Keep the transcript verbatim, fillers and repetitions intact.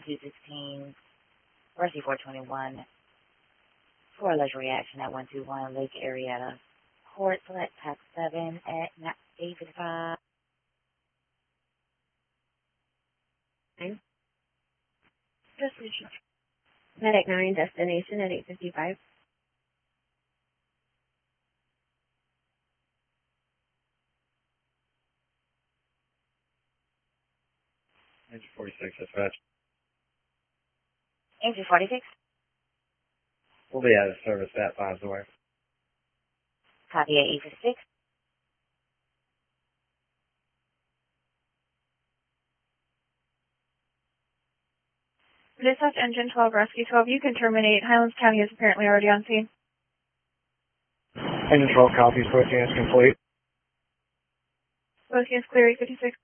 two sixteen, Mercy four twenty-one, for alleged reaction at one two one Lake Area Court, select tax seven at eight fifty-five. Destination. Medic nine, destination at eight fifty-five. Engine forty-six, dispatch. Engine forty-six. We'll be out of service that five's away. Copy at eight fifty-six. Dispatch engine twelve, rescue twelve. You can terminate. Highlands County is apparently already on scene. Engine twelve copies, booking is complete. Booking is clear, eight fifty-six.